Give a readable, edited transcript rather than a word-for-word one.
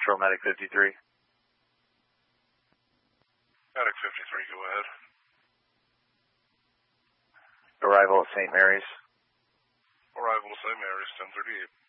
Central, Medic 53. Medic 53, go ahead. Arrival at St. Mary's. Arrival at St. Mary's, 1038.